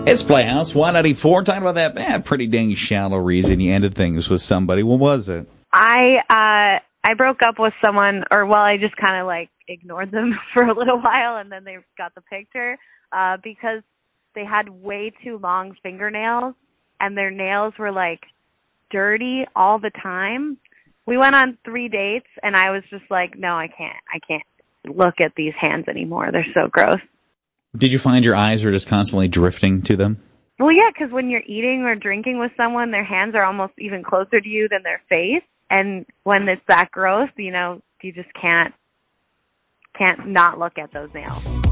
It's Playhouse 194. Talking about that pretty dang shallow reason you ended things with somebody. What was it? I broke up with someone, I just kind of like ignored them for a little while, and then they got the picture because they had way too long fingernails, and their nails were like dirty all the time. We went on 3 dates, and I was just like, no, I can't look at these hands anymore. They're so gross. Did you find your eyes were just constantly drifting to them? Well, yeah, because when you're eating or drinking with someone, their hands are almost even closer to you than their face. And when it's that gross, you just can't not look at those nails.